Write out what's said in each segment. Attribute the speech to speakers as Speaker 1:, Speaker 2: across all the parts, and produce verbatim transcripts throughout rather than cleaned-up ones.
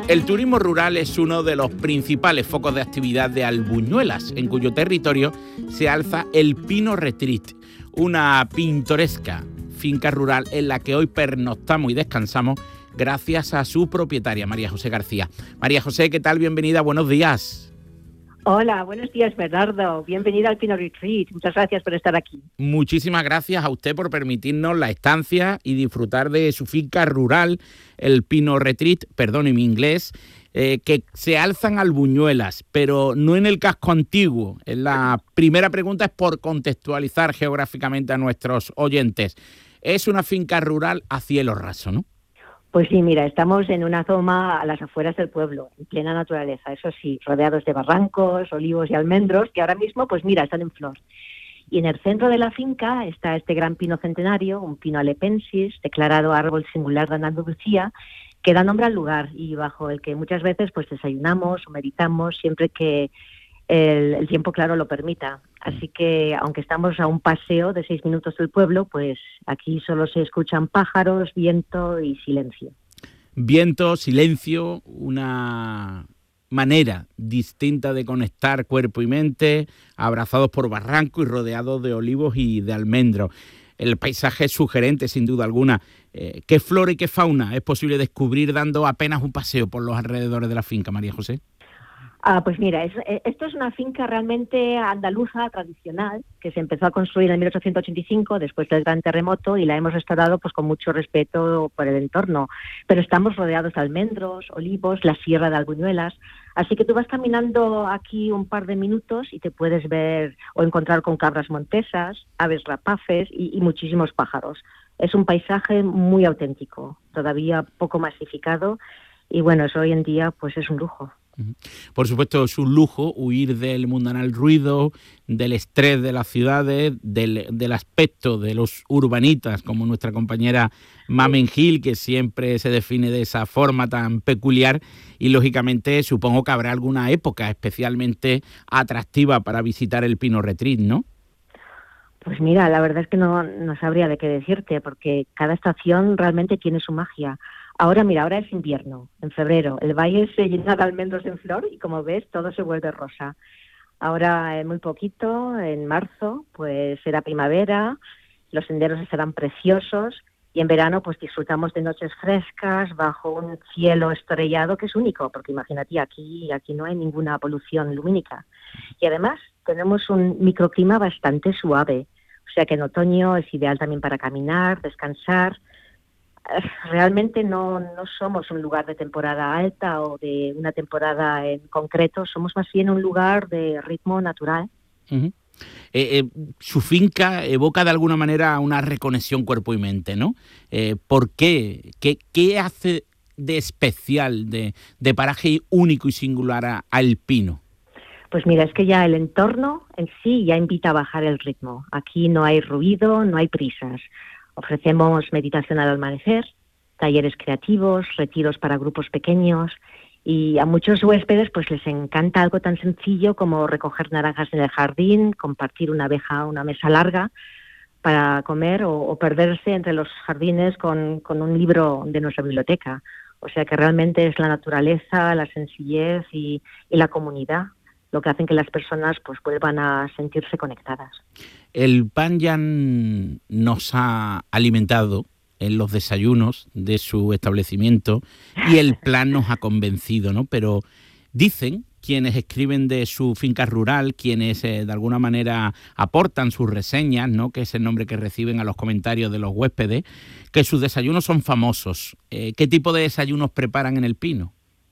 Speaker 1: El turismo rural es uno de los principales focos de actividad de Albuñuelas, en cuyo territorio se alza el Pino Retreat, una pintoresca finca rural en la que hoy pernoctamos y descansamos gracias a su propietaria, María José García. María José, ¿qué tal? Bienvenida, buenos días.
Speaker 2: Hola, buenos días, Bernardo. Bienvenida al Pino Retreat. Muchas gracias por estar aquí.
Speaker 1: Muchísimas gracias a usted por permitirnos la estancia y disfrutar de su finca rural, el Pino Retreat, perdone mi inglés, eh, que se alzan Albuñuelas, pero no en el casco antiguo. La primera pregunta es por contextualizar geográficamente a nuestros oyentes. Es una finca rural a cielo raso, ¿no?
Speaker 2: Pues sí, mira, estamos en una zona a las afueras del pueblo, en plena naturaleza, eso sí, rodeados de barrancos, olivos y almendros, que ahora mismo, pues mira, están en flor. Y en el centro de la finca está este gran pino centenario, un pino alepensis, declarado árbol singular de Andalucía, que da nombre al lugar y bajo el que muchas veces pues desayunamos o meditamos siempre que el, el tiempo, claro, lo permita. Así que, aunque estamos a un paseo de seis minutos del pueblo, pues aquí solo se escuchan pájaros, viento y silencio.
Speaker 1: Viento, silencio, una manera distinta de conectar cuerpo y mente, abrazados por barranco y rodeados de olivos y de almendros. El paisaje es sugerente, sin duda alguna. Eh, ¿Qué flora y qué fauna es posible descubrir dando apenas un paseo por los alrededores de la finca, María José?
Speaker 2: Ah, pues mira, es, esto es una finca realmente andaluza, tradicional, que se empezó a construir en mil ochocientos ochenta y cinco, después del gran terremoto, y la hemos restaurado pues con mucho respeto por el entorno. Pero estamos rodeados de almendros, olivos, la sierra de Albuñuelas, así que tú vas caminando aquí un par de minutos y te puedes ver o encontrar con cabras montesas, aves rapaces y, y muchísimos pájaros. Es un paisaje muy auténtico, todavía poco masificado, y bueno, eso hoy en día pues es un lujo.
Speaker 1: Por supuesto, es un lujo huir del mundanal ruido, del estrés de las ciudades, del, del aspecto de los urbanitas, como nuestra compañera Mamen Gil, que siempre se define de esa forma tan peculiar, y lógicamente supongo que habrá alguna época especialmente atractiva para visitar el Pino Retreat, ¿no?
Speaker 2: Pues mira, la verdad es que no, no sabría de qué decirte, porque cada estación realmente tiene su magia. Ahora, mira, ahora es invierno, en febrero. El valle se llena de almendros en flor y, como ves, todo se vuelve rosa. Ahora, en muy poquito, en marzo, pues será primavera, los senderos estarán preciosos y en verano, pues disfrutamos de noches frescas bajo un cielo estrellado que es único, porque imagínate, aquí, aquí no hay ninguna polución lumínica. Y además, tenemos un microclima bastante suave, o sea que en otoño es ideal también para caminar, descansar. Realmente no, no somos un lugar de temporada alta o de una temporada en concreto, somos más bien un lugar de ritmo natural.
Speaker 1: Uh-huh. Eh, eh, su finca evoca de alguna manera una reconexión cuerpo y mente, ¿no? Eh, ¿Por qué? ¿Qué, qué hace de especial, de, de paraje único y singular a, a El Pino?
Speaker 2: Pues mira, es que ya el entorno en sí ya invita a bajar el ritmo. Aquí no hay ruido, no hay prisas. Ofrecemos meditación al amanecer, talleres creativos, retiros para grupos pequeños y a muchos huéspedes pues les encanta algo tan sencillo como recoger naranjas en el jardín, compartir una abeja, una mesa larga para comer o, o perderse entre los jardines con, con un libro de nuestra biblioteca. O sea que realmente es la naturaleza, la sencillez y, y la comunidad lo que hacen que las personas pues vuelvan a sentirse conectadas.
Speaker 1: El pan ya nos ha alimentado en los desayunos de su establecimiento y el plan nos ha convencido, ¿no? Pero dicen quienes escriben de su finca rural, quienes eh, de alguna manera aportan sus reseñas, ¿no?, que es el nombre que reciben a los comentarios de los huéspedes, que sus desayunos son famosos. Eh, ¿Qué tipo de desayunos preparan en El Pino?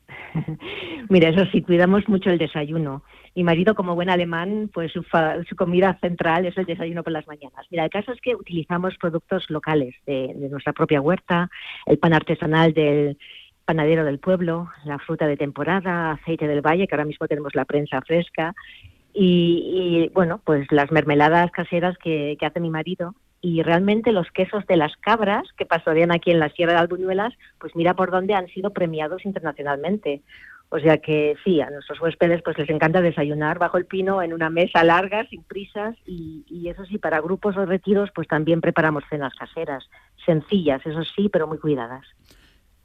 Speaker 2: Mira, eso sí, cuidamos mucho el desayuno. Mi marido, como buen alemán, pues su, fa- su comida central es el desayuno por las mañanas. Mira, el caso es que utilizamos productos locales de, de nuestra propia huerta, el pan artesanal del panadero del pueblo, la fruta de temporada, aceite del valle, que ahora mismo tenemos la prensa fresca, y, y bueno, pues las mermeladas caseras que, que hace mi marido. Y realmente los quesos de las cabras que pastorean aquí en la Sierra de Albuñuelas, pues mira por dónde han sido premiados internacionalmente. O sea que sí, a nuestros huéspedes pues les encanta desayunar bajo el pino en una mesa larga, sin prisas, y, y eso sí, para grupos o retiros pues también preparamos cenas caseras, sencillas, eso sí, pero muy cuidadas.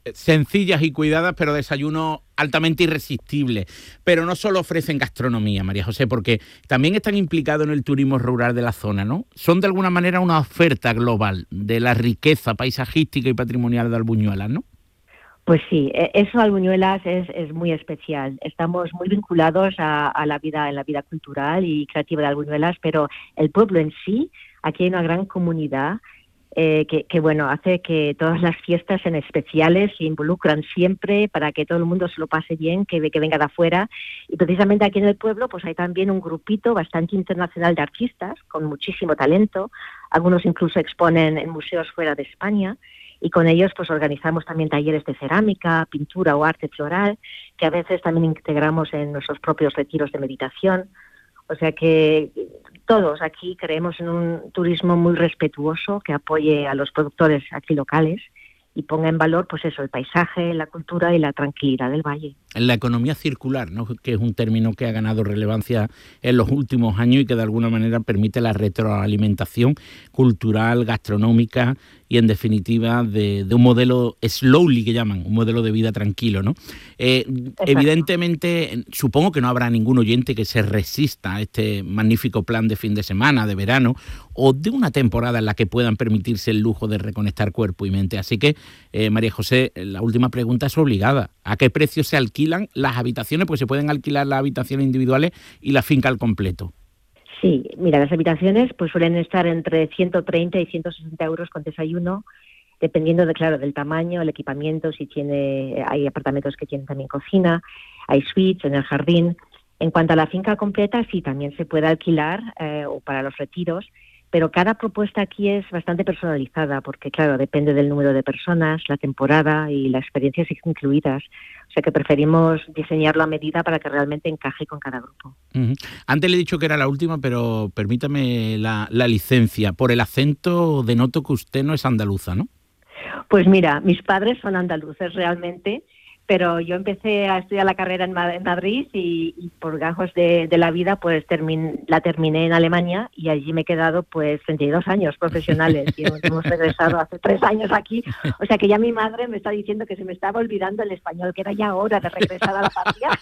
Speaker 1: sencillas y cuidadas, pero desayunos altamente irresistibles. Pero no solo ofrecen gastronomía, María José, porque también están implicados en el turismo rural de la zona, ¿no? Son de alguna manera una oferta global de la riqueza paisajística y patrimonial de Albuñuelas, ¿no?
Speaker 2: Pues sí, eso Albuñuelas es, es muy especial. Estamos muy vinculados a, a la vida, en la vida cultural y creativa de Albuñuelas, pero el pueblo en sí, aquí hay una gran comunidad eh, que, que bueno hace que todas las fiestas sean especiales, se involucran siempre para que todo el mundo se lo pase bien, que, que venga de afuera. Y precisamente aquí en el pueblo pues hay también un grupito bastante internacional de artistas con muchísimo talento. Algunos incluso exponen en museos fuera de España. Y con ellos pues organizamos también talleres de cerámica, pintura o arte floral, que a veces también integramos en nuestros propios retiros de meditación. O sea que todos aquí creemos en un turismo muy respetuoso que apoye a los productores aquí locales y ponga en valor pues eso, el paisaje, la cultura y la tranquilidad del valle.
Speaker 1: La economía circular, ¿no?, que es un término que ha ganado relevancia en los últimos años y que de alguna manera permite la retroalimentación cultural, gastronómica y en definitiva de, de un modelo slowly que llaman, un modelo de vida tranquilo, ¿no? Eh, evidentemente, supongo que no habrá ningún oyente que se resista a este magnífico plan de fin de semana, de verano o de una temporada en la que puedan permitirse el lujo de reconectar cuerpo y mente. Así que, eh, María José, la última pregunta es obligada. ¿A qué precio se alquilan las habitaciones? Pues se pueden alquilar las habitaciones individuales y la finca al completo.
Speaker 2: Sí, mira, las habitaciones pues suelen estar entre ciento treinta y ciento sesenta euros con desayuno, dependiendo de claro del tamaño, el equipamiento, si tiene, hay apartamentos que tienen también cocina, hay suites en el jardín. En cuanto a la finca completa, sí, también se puede alquilar eh, o para los retiros, pero cada propuesta aquí es bastante personalizada porque, claro, depende del número de personas, la temporada y las experiencias incluidas. O sea que preferimos diseñarlo a medida para que realmente encaje con cada grupo.
Speaker 1: Uh-huh. Antes le he dicho que era la última, pero permítame la, la licencia. Por el acento denoto que usted no es andaluza, ¿no?
Speaker 2: Pues mira, mis padres son andaluces realmente, pero yo empecé a estudiar la carrera en Madrid y, y por gajos de, de la vida pues termin, la terminé en Alemania y allí me he quedado pues treinta y dos años profesionales y hemos regresado hace tres años aquí. O sea que ya mi madre me está diciendo que se me estaba olvidando el español, que era ya hora de regresar a la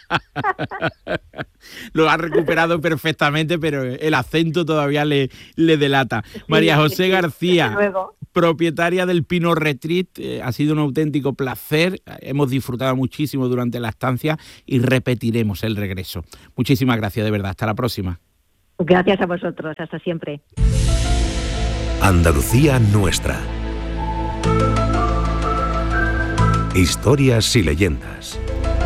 Speaker 2: patria.
Speaker 1: Lo ha recuperado perfectamente, pero el acento todavía le, le delata. Sí, María José sí, García, propietaria del Pino Retreat, eh, ha sido un auténtico placer. Hemos disfrutado muchísimo durante la estancia y repetiremos el regreso. Muchísimas gracias, de verdad. Hasta la próxima.
Speaker 2: Gracias a vosotros. Hasta siempre.
Speaker 3: Andalucía nuestra. Historias y leyendas.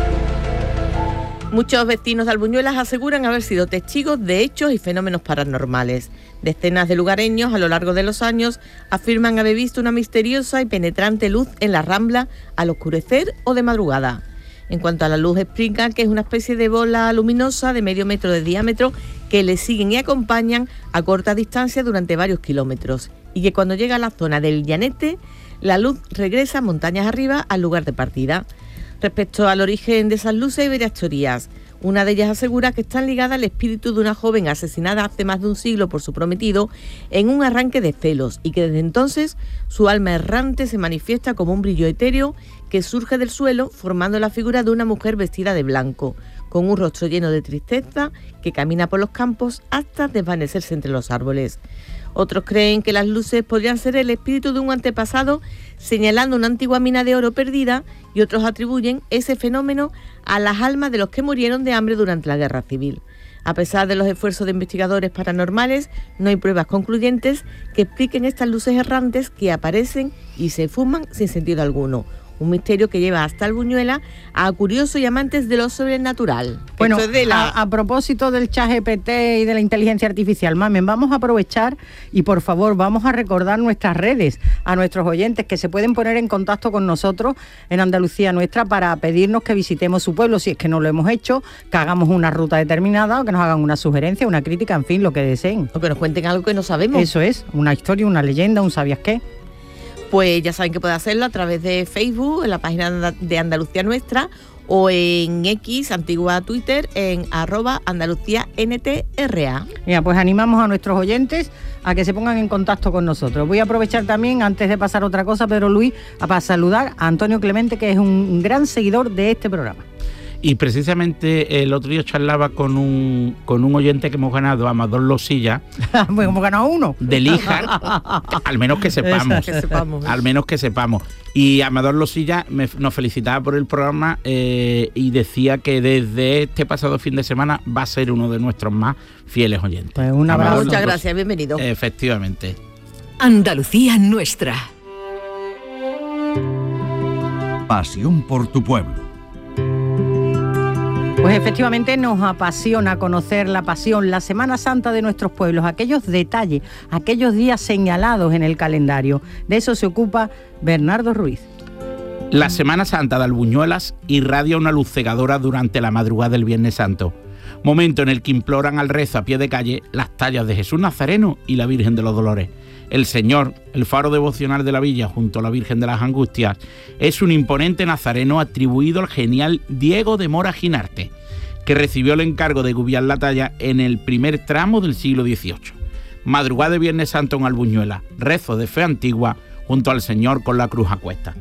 Speaker 4: Muchos vecinos de Albuñuelas aseguran haber sido testigos de hechos y fenómenos paranormales. Decenas de lugareños a lo largo de los años afirman haber visto una misteriosa y penetrante luz en la Rambla al oscurecer o de madrugada. En cuanto a la luz, explican que es una especie de bola luminosa de medio metro de diámetro que le siguen y acompañan a corta distancia durante varios kilómetros y que cuando llega a la zona del Llanete, la luz regresa montañas arriba al lugar de partida. Respecto al origen de esas luces hay varias teorías. Una de ellas asegura que están ligadas al espíritu de una joven asesinada hace más de un siglo por su prometido en un arranque de celos y que desde entonces su alma errante se manifiesta como un brillo etéreo que surge del suelo formando la figura de una mujer vestida de blanco, con un rostro lleno de tristeza que camina por los campos hasta desvanecerse entre los árboles. Otros creen que las luces podrían ser el espíritu de un antepasado señalando una antigua mina de oro perdida y otros atribuyen ese fenómeno a las almas de los que murieron de hambre durante la Guerra Civil. A pesar de los esfuerzos de investigadores paranormales, no hay pruebas concluyentes que expliquen estas luces errantes que aparecen y se fuman sin sentido alguno. Un misterio que lleva hasta Albuñuelas a curiosos y amantes de lo sobrenatural.
Speaker 5: Bueno,
Speaker 4: es de la...
Speaker 5: a, a propósito del ChatGPT y de la inteligencia artificial, mamen, vamos a aprovechar y por favor vamos a recordar nuestras redes a nuestros oyentes que se pueden poner en contacto con nosotros en Andalucía Nuestra para pedirnos que visitemos su pueblo, si es que no lo hemos hecho, que hagamos una ruta determinada o que nos hagan una sugerencia, una crítica, en fin, lo que deseen.
Speaker 4: O que nos cuenten algo que no sabemos.
Speaker 5: Eso es, una historia, una leyenda, un sabías qué.
Speaker 4: Pues ya saben que puede hacerlo a través de Facebook, en la página de Andalucía Nuestra, o en X, antigua Twitter, en arroba Andalucía N T R A.
Speaker 5: Mira, pues animamos a nuestros oyentes a que se pongan en contacto con nosotros. Voy a aprovechar también, antes de pasar otra cosa, Pedro Luis, a para saludar a Antonio Clemente, que es un gran seguidor de este programa.
Speaker 1: Y precisamente el otro día charlaba con un con un oyente que hemos ganado, Amador Losilla.
Speaker 5: Pues hemos ganado uno.
Speaker 1: De Líjar, al menos que sepamos.
Speaker 4: que sepamos.
Speaker 1: Al menos que sepamos. Y Amador Losilla me, nos felicitaba por el programa eh, y decía que desde este pasado fin de semana va a ser uno de nuestros más fieles oyentes.
Speaker 5: Pues un abrazo.
Speaker 1: Amador,
Speaker 4: Muchas gracias, bienvenido.
Speaker 1: Efectivamente.
Speaker 6: Andalucía nuestra.
Speaker 3: Pasión por tu pueblo.
Speaker 5: Pues efectivamente nos apasiona conocer la pasión, la Semana Santa de nuestros pueblos, aquellos detalles, aquellos días señalados en el calendario. De eso se ocupa Bernardo Ruiz.
Speaker 1: La Semana Santa de Albuñuelas irradia una luz cegadora durante la madrugada del Viernes Santo, momento en el que imploran al rezo a pie de calle las tallas de Jesús Nazareno y la Virgen de los Dolores. El Señor, el faro devocional de la villa junto a la Virgen de las Angustias, es un imponente nazareno atribuido al genial Diego de Mora Ginarte, que recibió el encargo de guiar la talla en el primer tramo del siglo dieciocho. Madrugada de Viernes Santo en Albuñuelas, rezo de fe antigua junto al Señor con la cruz a cuesta.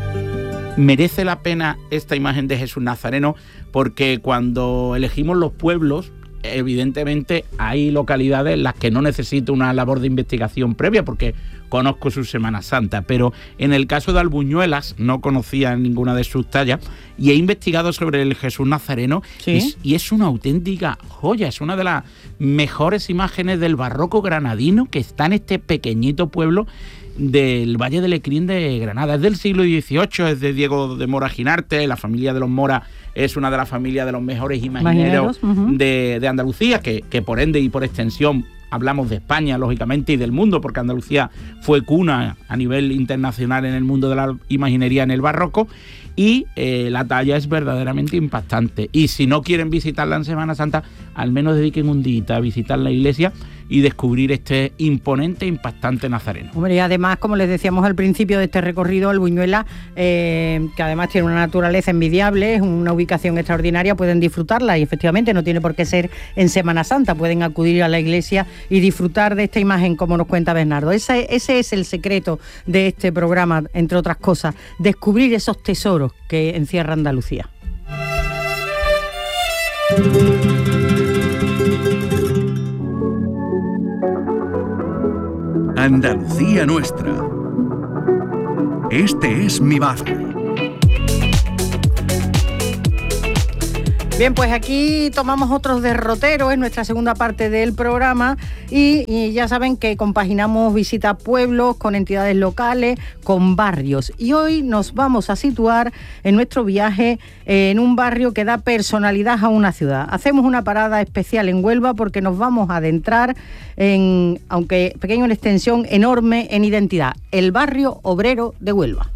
Speaker 1: Merece la pena esta imagen de Jesús Nazareno porque cuando elegimos los pueblos, evidentemente hay localidades en las que no necesito una labor de investigación previa porque conozco su Semana Santa, pero en el caso de Albuñuelas no conocía ninguna de sus tallas y he investigado sobre el Jesús Nazareno.
Speaker 5: ¿Sí?
Speaker 1: y, y es una auténtica joya, es una de las mejores imágenes del barroco granadino que está en este pequeñito pueblo del Valle del Lecrín de Granada. Es del siglo dieciocho, es de Diego de Mora Ginarte. La familia de los Mora es una de las familias de los mejores imagineros,
Speaker 5: Imagineros, uh-huh.
Speaker 1: de, de Andalucía, que, que por ende y por extensión hablamos de España, lógicamente, y del mundo, porque Andalucía fue cuna a nivel internacional en el mundo de la imaginería en el barroco, y eh, la talla es verdaderamente impactante. Y si no quieren visitarla en Semana Santa, al menos dediquen un día a visitar la iglesia y descubrir este imponente e impactante nazareno.
Speaker 5: Hombre, y además, como les decíamos al principio de este recorrido, Albuñuelas, eh, que además tiene una naturaleza envidiable, es una ubicación extraordinaria, pueden disfrutarla y efectivamente no tiene por qué ser en Semana Santa, pueden acudir a la iglesia y disfrutar de esta imagen, como nos cuenta Bernardo. Ese, ese es el secreto de este programa, entre otras cosas, descubrir esos tesoros que encierra Andalucía.
Speaker 3: Andalucía nuestra. Este es mi barrio.
Speaker 5: Bien, pues aquí tomamos otros derroteros en nuestra segunda parte del programa y, y ya saben que compaginamos visita a pueblos con entidades locales, con barrios. Y hoy nos vamos a situar en nuestro viaje en un barrio que da personalidad a una ciudad. Hacemos una parada especial en Huelva porque nos vamos a adentrar en, aunque pequeño en extensión, enorme en identidad, el barrio obrero de Huelva.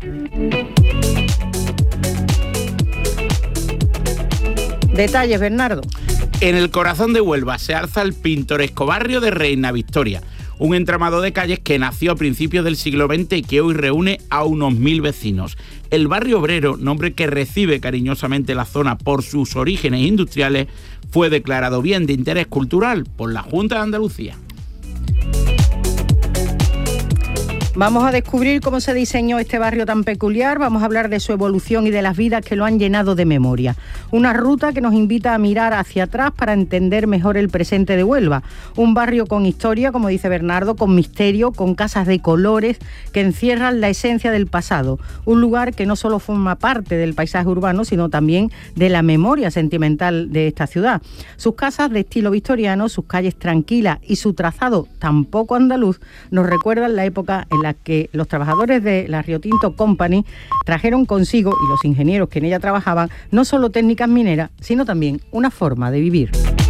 Speaker 5: Detalles, Bernardo.
Speaker 1: En el corazón de Huelva se alza el pintoresco barrio de Reina Victoria, un entramado de calles que nació a principios del siglo veinte y que hoy reúne a unos mil vecinos. El barrio obrero, nombre que recibe cariñosamente la zona por sus orígenes industriales, fue declarado bien de interés cultural por la Junta de Andalucía.
Speaker 5: Vamos a descubrir cómo se diseñó este barrio tan peculiar, vamos a hablar de su evolución y de las vidas que lo han llenado de memoria. Una ruta que nos invita a mirar hacia atrás para entender mejor el presente de Huelva. Un barrio con historia, como dice Bernardo, con misterio, con casas de colores que encierran la esencia del pasado. Un lugar que no solo forma parte del paisaje urbano, sino también de la memoria sentimental de esta ciudad. Sus casas de estilo victoriano, sus calles tranquilas y su trazado tan poco andaluz nos recuerdan la época en la que los trabajadores de la Rio Tinto Company trajeron consigo, y los ingenieros que en ella trabajaban, no solo técnicas mineras, sino también una forma de vivir.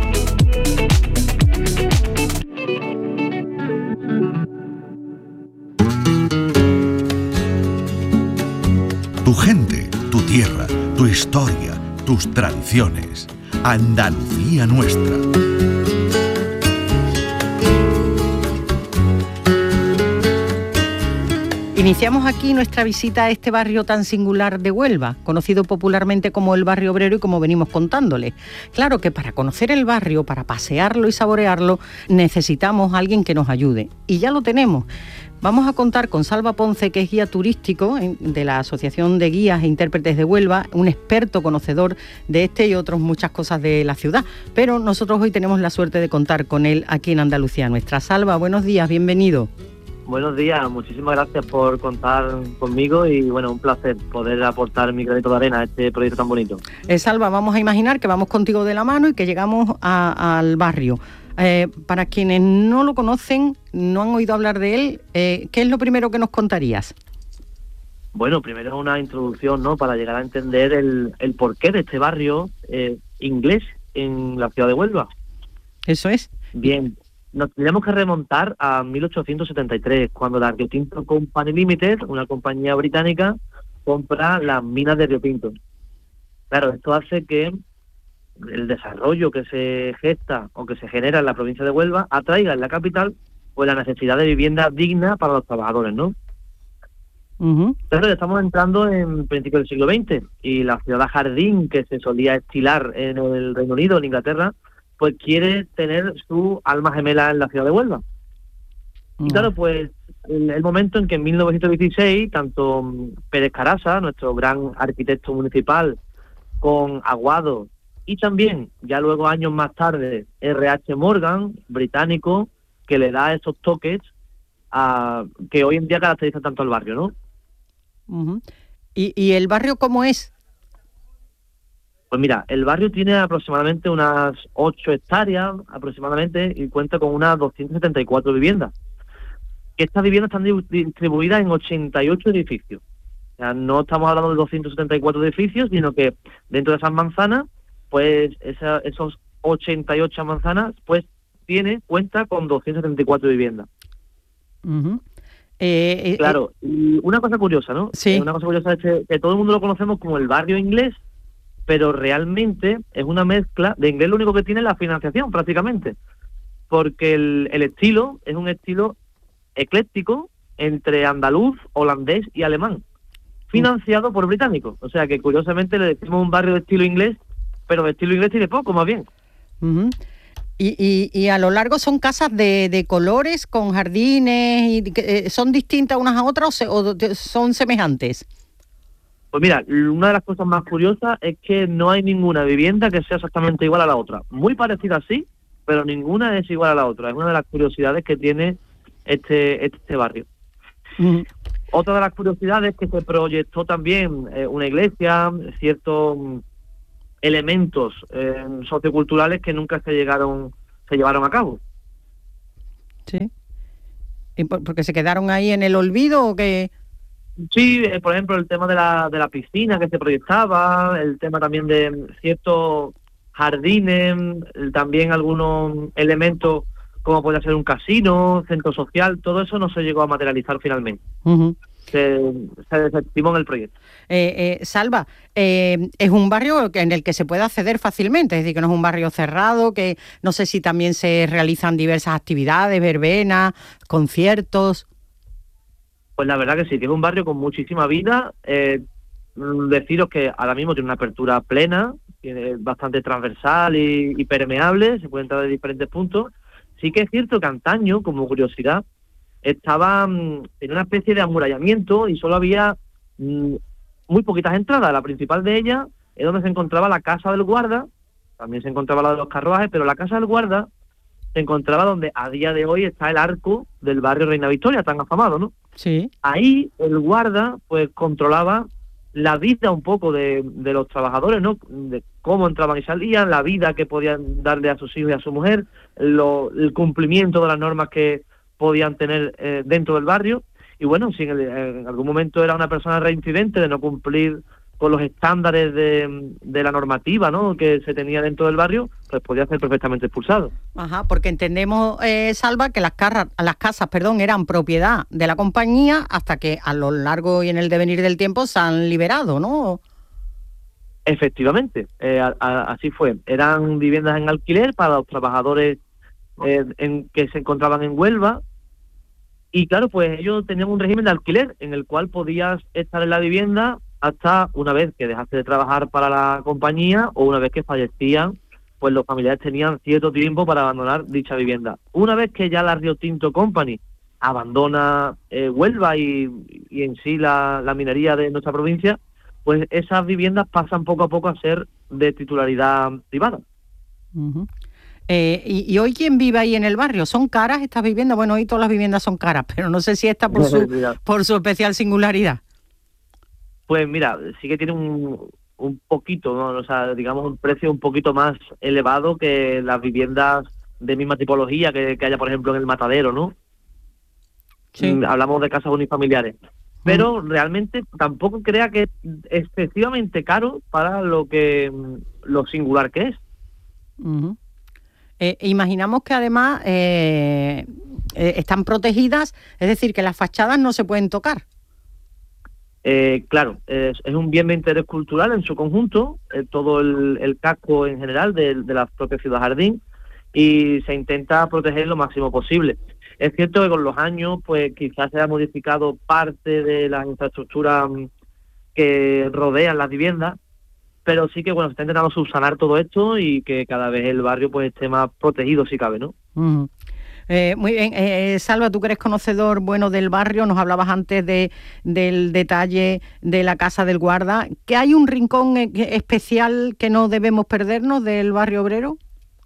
Speaker 3: Tu gente, tu tierra, tu historia, tus tradiciones. Andalucía nuestra.
Speaker 5: Iniciamos aquí nuestra visita a este barrio tan singular de Huelva, conocido popularmente como el barrio obrero y como venimos contándole. Claro que para conocer el barrio, para pasearlo y saborearlo, necesitamos a alguien que nos ayude. Y ya lo tenemos. Vamos a contar con Salva Ponce, que es guía turístico de la Asociación de Guías e Intérpretes de Huelva, un experto conocedor de este y otras muchas cosas de la ciudad. Pero nosotros hoy tenemos la suerte de contar con él aquí en Andalucía Nuestra. Salva, buenos días, bienvenido.
Speaker 7: Buenos días, muchísimas gracias por contar conmigo y bueno, un placer poder aportar mi granito de arena a este proyecto tan bonito.
Speaker 5: Eh, Salva, vamos a imaginar que vamos contigo de la mano y que llegamos a, al barrio. Eh, para quienes no lo conocen, no han oído hablar de él, eh, ¿qué es lo primero que nos contarías?
Speaker 7: Bueno, primero una introducción, ¿no?, para llegar a entender el, el porqué de este barrio eh, inglés en la ciudad de Huelva.
Speaker 5: Eso es.
Speaker 7: Bien, nos tenemos que remontar a mil ochocientos setenta y tres, cuando la Rio Tinto Company Limited, una compañía británica, compra las minas de Rio Tinto. Claro, esto hace que el desarrollo que se gesta o que se genera en la provincia de Huelva atraiga en la capital pues la necesidad de vivienda digna para los trabajadores, ¿no?
Speaker 5: Uh-huh.
Speaker 7: Claro, estamos entrando en principios del siglo veinte y la ciudad jardín que se solía estilar en el Reino Unido, en Inglaterra, pues quiere tener su alma gemela en la ciudad de Huelva. Uh-huh. Y claro, pues el, el momento en que en mil novecientos dieciséis, tanto Pérez Carasa, nuestro gran arquitecto municipal, con Aguado, y también, ya luego años más tarde, R H Morgan, británico, que le da esos toques a, que hoy en día caracterizan tanto al barrio, ¿no?
Speaker 5: Uh-huh. ¿Y, ¿Y el barrio cómo es?
Speaker 7: Pues mira, el barrio tiene aproximadamente unas ocho hectáreas, aproximadamente, y cuenta con unas doscientas setenta y cuatro viviendas. Estas viviendas están distribuidas en ochenta y ocho edificios. O sea, no estamos hablando de doscientos setenta y cuatro edificios, sino que dentro de esas manzanas, pues esa, esos ochenta y ocho manzanas, pues tiene, cuenta con doscientas setenta y cuatro viviendas.
Speaker 5: Uh-huh. eh, eh,
Speaker 7: claro, y una cosa curiosa, ¿no?
Speaker 5: Sí.
Speaker 7: Una cosa curiosa es que, que todo el mundo lo conocemos como el barrio inglés, pero realmente es una mezcla de inglés. Lo único que tiene es la financiación, prácticamente, porque el, el estilo es un estilo ecléctico entre andaluz, holandés y alemán, financiado por británicos. O sea que curiosamente le decimos un barrio de estilo inglés, pero de estilo inglés tiene poco, más bien.
Speaker 5: Uh-huh. Y, y, y a lo largo son casas de, de colores, con jardines, y eh, ¿son distintas unas a otras o, se, o son semejantes?
Speaker 7: Pues mira, una de las cosas más curiosas es que no hay ninguna vivienda que sea exactamente igual a la otra. Muy parecida sí, pero ninguna es igual a la otra. Es una de las curiosidades que tiene este, este barrio. Uh-huh. Otra de las curiosidades es que se proyectó también eh, una iglesia, ciertos elementos eh, socioculturales que nunca se llegaron se llevaron a cabo.
Speaker 5: Sí. ¿Y por, porque se quedaron ahí en el olvido o qué?
Speaker 7: Sí, eh, por ejemplo, el tema de la de la piscina que se proyectaba, el tema también de ciertos jardines, también algunos elementos como puede ser un casino, centro social, todo eso no se llegó a materializar finalmente. Uh-huh. Se, se desestimó en el proyecto.
Speaker 5: Eh, eh, Salva, eh, es un barrio en el que se puede acceder fácilmente, es decir, que no es un barrio cerrado, que no sé si también se realizan diversas actividades, verbenas, conciertos.
Speaker 7: Pues la verdad que sí, que es un barrio con muchísima vida. Eh, deciros que ahora mismo tiene una apertura plena, tiene bastante transversal y, y permeable, se puede entrar de diferentes puntos. Sí que es cierto que antaño, como curiosidad, estaba en una especie de amurallamiento y solo había mmm, muy poquitas entradas. La principal de ellas es donde se encontraba la casa del guarda, también se encontraba la de los carruajes, pero la casa del guarda se encontraba donde a día de hoy está el arco del barrio Reina Victoria, tan afamado, ¿no?
Speaker 5: Sí.
Speaker 7: Ahí el guarda pues controlaba la vida un poco de, de los trabajadores, ¿no? De cómo entraban y salían, la vida que podían darle a sus hijos y a su mujer, lo, el cumplimiento de las normas que podían tener eh, dentro del barrio. Y bueno, si en, el, en algún momento era una persona reincidente de no cumplir con los estándares de, de la normativa, ¿no?, que se tenía dentro del barrio, pues podía ser perfectamente expulsado.
Speaker 5: Ajá, porque entendemos, eh, Salva, que las, carras, las casas perdón, eran propiedad de la compañía hasta que a lo largo y en el devenir del tiempo se han liberado, ¿no?
Speaker 7: Efectivamente, eh, a, a, así fue. Eran viviendas en alquiler para los trabajadores eh, en que se encontraban en Huelva, Y claro, pues ellos tenían un régimen de alquiler en el cual podías estar en la vivienda hasta una vez que dejaste de trabajar para la compañía o una vez que fallecían, pues los familiares tenían cierto tiempo para abandonar dicha vivienda. Una vez que ya la Rio Tinto Company abandona eh, Huelva y, y en sí la, la minería de nuestra provincia, pues esas viviendas pasan poco a poco a ser de titularidad privada.
Speaker 5: Uh-huh. Eh, y, y hoy, ¿quién vive ahí en el barrio? ¿Son caras estas viviendas? Bueno, hoy todas las viviendas son caras, pero no sé si esta por su, por su especial singularidad.
Speaker 7: Pues mira, sí que tiene un, un poquito, ¿no? O sea, digamos un precio un poquito más elevado que las viviendas de misma tipología que, que haya, por ejemplo, en el Matadero, ¿no? Sí. Hablamos de casas unifamiliares. Pero mm. realmente tampoco crea que es excesivamente caro para lo que lo singular que es.
Speaker 5: Uh-huh. Eh, imaginamos que además eh, eh, están protegidas, es decir, que las fachadas no se pueden tocar.
Speaker 7: Eh, claro, es, es un bien de interés cultural en su conjunto, eh, todo el, el casco en general de, de la propia Ciudad Jardín, y se intenta proteger lo máximo posible. Es cierto que con los años, pues quizás se ha modificado parte de las infraestructuras que rodean las viviendas, pero sí que bueno, se está intentando subsanar todo esto y que cada vez el barrio pues esté más protegido si cabe, ¿no? Uh-huh.
Speaker 5: Eh, muy bien, eh, Salva, tú que eres conocedor bueno del barrio, nos hablabas antes de del detalle de la Casa del Guarda, ¿que hay un rincón especial que no debemos perdernos del barrio obrero?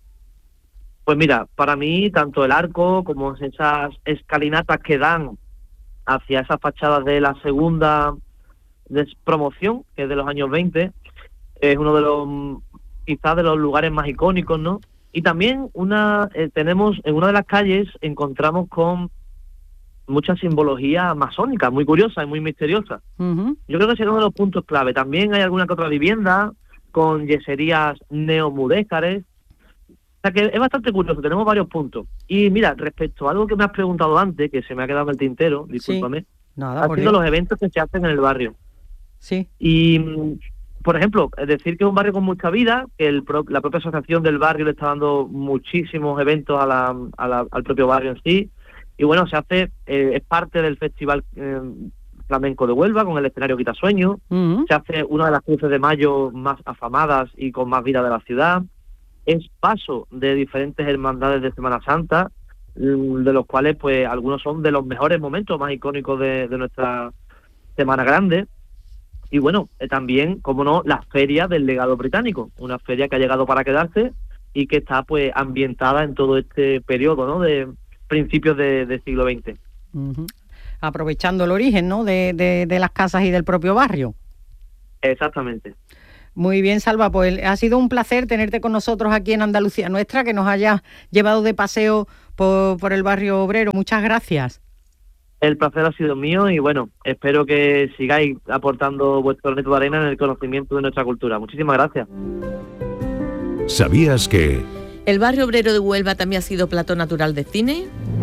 Speaker 7: Pues mira, para mí tanto el arco como esas escalinatas que dan hacia esas fachadas de la segunda promoción, que es de los años veinte, es uno de los quizás de los lugares más icónicos, ¿no? Y también una eh, tenemos en una de las calles encontramos con mucha simbología masónica, muy curiosa y muy misteriosa. Uh-huh. Yo creo que será uno de los puntos clave. También hay alguna que otra vivienda con yeserías neomudéjares. O sea que es bastante curioso, tenemos varios puntos. Y mira, respecto a algo que me has preguntado antes, que se me ha quedado en el tintero, discúlpame, sí. Nada, ha sido los eventos que se hacen en el barrio.
Speaker 5: Sí.
Speaker 7: Y por ejemplo, es decir que es un barrio con mucha vida, que el pro, la propia asociación del barrio le está dando muchísimos eventos a la, a la, al propio barrio en sí, y bueno, se hace, eh, es parte del Festival eh, Flamenco de Huelva, con el escenario Quitasueños, uh-huh. Se hace una de las cruces de mayo más afamadas y con más vida de la ciudad, es paso de diferentes hermandades de Semana Santa, de los cuales pues algunos son de los mejores momentos más icónicos de, de nuestra Semana Grande. Y bueno, eh, también, como no, la Feria del Legado Británico, una feria que ha llegado para quedarse y que está pues ambientada en todo este periodo, ¿no?, de principios de, del siglo veinte.
Speaker 5: Uh-huh. Aprovechando el origen, ¿no?, de, de, de las casas y del propio barrio.
Speaker 7: Exactamente.
Speaker 5: Muy bien, Salva, pues ha sido un placer tenerte con nosotros aquí en Andalucía Nuestra, que nos hayas llevado de paseo por, por el barrio obrero. Muchas gracias.
Speaker 7: El placer ha sido mío y bueno, espero que sigáis aportando vuestro granito de arena en el conocimiento de nuestra cultura. Muchísimas gracias.
Speaker 3: ¿Sabías que
Speaker 4: el barrio obrero de Huelva también ha sido plató natural de cine?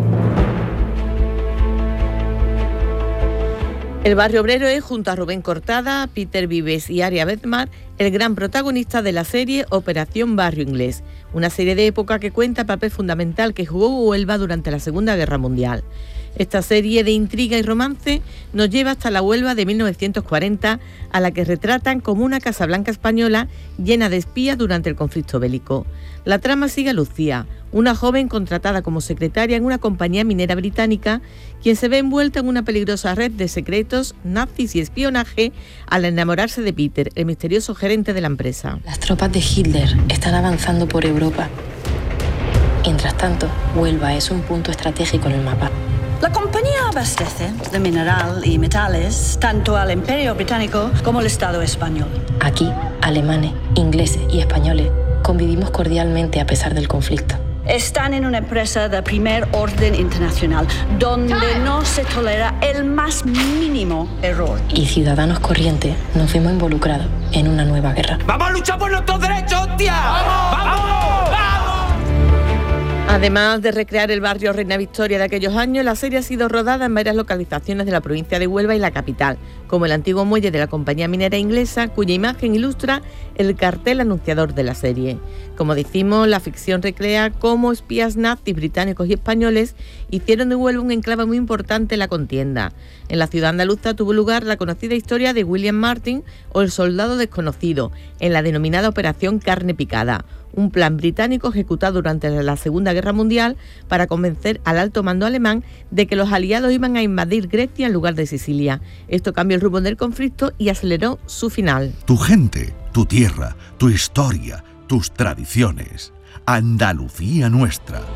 Speaker 4: El barrio obrero es, junto a Rubén Cortada, Peter Vives y Aria Bedmar, el gran protagonista de la serie Operación Barrio Inglés, una serie de época que cuenta el papel fundamental que jugó Huelva durante la Segunda Guerra Mundial. Esta serie de intriga y romance nos lleva hasta la Huelva de mil novecientos cuarenta, a la que retratan como una Casablanca española llena de espías durante el conflicto bélico. La trama sigue a Lucía, una joven contratada como secretaria en una compañía minera británica, quien se ve envuelta en una peligrosa red de secretos, nazis y espionaje al enamorarse de Peter, el misterioso gerente de la empresa.
Speaker 8: Las tropas de Hitler están avanzando por Europa. Mientras tanto, Huelva es un punto estratégico en el mapa.
Speaker 9: La compañía abastece de mineral y metales tanto al Imperio Británico como al Estado español.
Speaker 8: Aquí, alemanes, ingleses y españoles convivimos cordialmente a pesar del conflicto.
Speaker 9: Están en una empresa de primer orden internacional, donde no se tolera el más mínimo error.
Speaker 8: Y ciudadanos corrientes nos vemos involucrados en una nueva guerra.
Speaker 10: ¡Vamos a luchar por nuestros derechos, hostia! ¡Vamos! ¡Vamos! ¡Vamos!
Speaker 4: Además de recrear el barrio Reina Victoria de aquellos años, la serie ha sido rodada en varias localizaciones de la provincia de Huelva y la capital, como el antiguo muelle de la compañía minera inglesa, cuya imagen ilustra el cartel anunciador de la serie. Como decimos, la ficción recrea cómo espías nazis británicos y españoles hicieron de Huelva un enclave muy importante en la contienda. En la ciudad andaluza tuvo lugar la conocida historia de William Martin o el soldado desconocido, en la denominada Operación Carne Picada, un plan británico ejecutado durante la Segunda Guerra Mundial para convencer al alto mando alemán de que los aliados iban a invadir Grecia en lugar de Sicilia. Esto cambió el rumbo del conflicto y aceleró su final.
Speaker 3: Tu gente, tu tierra, tu historia, tus tradiciones. Andalucía Nuestra.